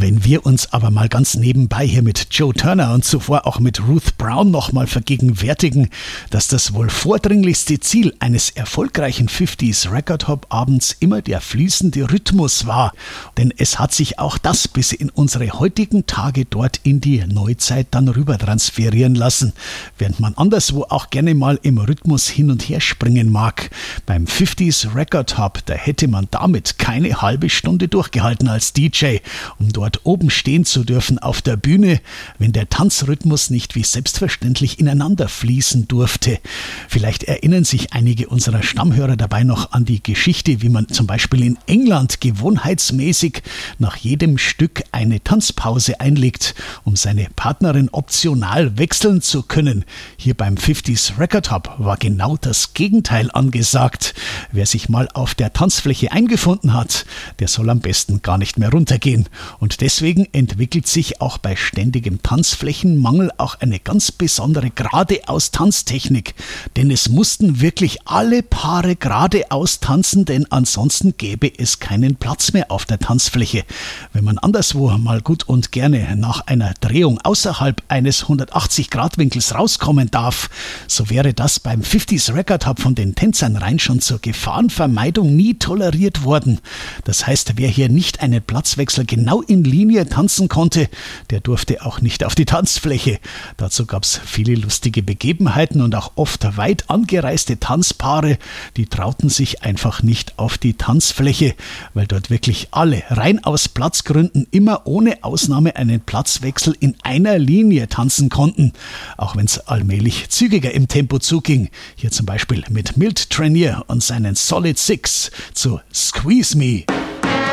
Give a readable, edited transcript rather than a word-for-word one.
Wenn wir uns aber mal ganz nebenbei hier mit Joe Turner und zuvor auch mit Ruth Brown nochmal vergegenwärtigen, dass das wohl vordringlichste Ziel eines erfolgreichen 50s Record Hop Abends immer der fließende Rhythmus war. Denn es hat sich auch das bis in unsere heutigen Tage dort in die Neuzeit dann rüber transferieren lassen, während man anderswo auch gerne mal im Rhythmus hin und her springen mag. Beim 50s Record Hop, da hätte man damit keine halbe Stunde durchgehalten als DJ, um dort oben stehen zu dürfen auf der Bühne, wenn der Tanzrhythmus nicht wie selbstverständlich ineinander fließen durfte. Vielleicht erinnern sich einige unserer Stammhörer dabei noch an die Geschichte, wie man zum Beispiel in England gewohnheitsmäßig nach jedem Stück eine Tanzpause einlegt, um seine Partnerin optional wechseln zu können. Hier beim 50s Record Hop war genau das Gegenteil angesagt. Wer sich mal auf der Tanzfläche eingefunden hat, der soll am besten gar nicht mehr runtergehen. Und deswegen entwickelt sich auch bei ständigem Tanzflächenmangel auch eine ganz besondere Geradeaus-Tanztechnik. Denn es mussten wirklich alle Paare geradeaus tanzen, denn ansonsten gäbe es keinen Platz mehr auf der Tanzfläche. Wenn man anderswo mal gut und gerne nach einer Drehung außerhalb eines 180-Grad-Winkels rauskommen darf, so wäre das beim 50s Record Hop von den Tänzern rein schon zur Gefahrenvermeidung nie toleriert worden. Das heißt, wer hier nicht einen Platzwechsel genau in Linie tanzen konnte, der durfte auch nicht auf die Tanzfläche. Dazu gab es viele lustige Begebenheiten und auch oft weit angereiste Tanzpaare, die trauten sich einfach nicht auf die Tanzfläche, weil dort wirklich alle rein aus Platzgründen immer ohne Ausnahme einen Platzwechsel in einer Linie tanzen konnten, auch wenn es allmählich zügiger im Tempo zuging. Hier zum Beispiel mit Milt Trainier und seinen Solid Six zu Squeeze Me.